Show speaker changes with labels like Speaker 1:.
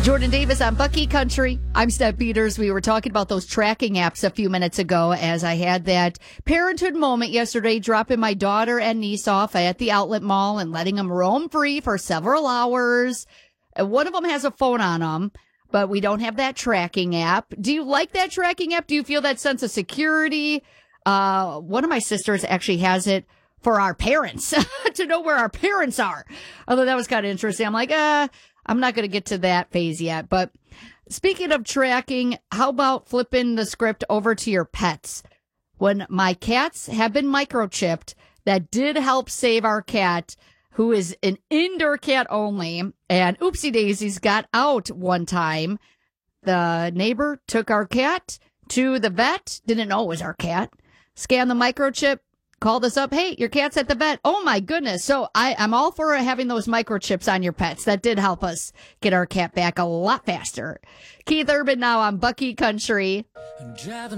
Speaker 1: Jordan Davis on Bucky Country. I'm Steph Peters. We were talking about those tracking apps a few minutes ago as I had that parenthood moment yesterday, dropping my daughter and niece off at the outlet mall and letting them roam free for several hours. One of them has a phone on them, but we don't have that tracking app. Do you like that tracking app? Do you feel that sense of security? One of my sisters actually has it for our parents to know where our parents are. Although that was kind of interesting. I'm like, I'm not going to get to that phase yet. But speaking of tracking, how about flipping the script over to your pets? When my cats have been microchipped, that did help save our cat, who is an indoor cat only. And oopsie daisies got out one time. The neighbor took our cat to the vet, didn't know it was our cat, scanned the microchip, called us up. Hey, your cat's at the vet. Oh, my goodness. So I'm all for having those microchips on your pets. That did help us get our cat back a lot faster. Keith Urban now on Bucky Country.